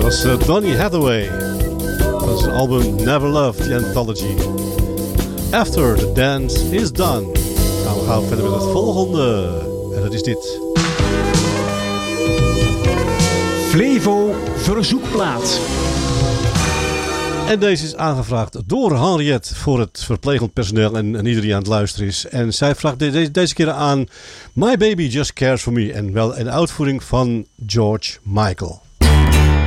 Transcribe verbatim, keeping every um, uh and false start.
was uh, Donny Hathaway. Dat is een album Never Loved, The Anthology. After the Dance is Done. Nou, we gaan verder met het volgende. En dat is dit. Flevo Verzoekplaat. En deze is aangevraagd door Henriette voor het verplegend personeel en, en iedereen die aan het luisteren is. En zij vraagt de, de, deze keer aan My Baby Just Cares For Me. En wel een uitvoering van George Michael.